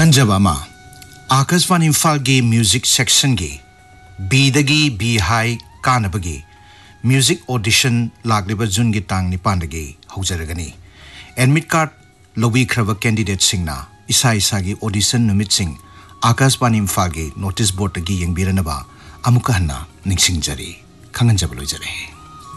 Kanganjabama Akasvan Infalgi Music Section Gi Bidagi B High Kanabagi Music Audition Lagliba Jungi Tang Nipandagi Haujaragani Admit Card Lobi Krava Candidate Singna Isa Isagi Audition Numit Sing Akasvan Infalgi Notice Board Agi Yang Biranaba Amukahana Ningsing Jari Kanganjabalo Jare